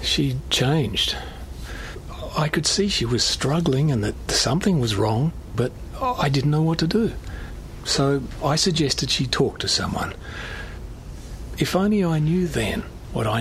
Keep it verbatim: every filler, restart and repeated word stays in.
She'd changed. I could see she was struggling and that something was wrong, but I didn't know what to do. So I suggested she talk to someone. If only I knew then what I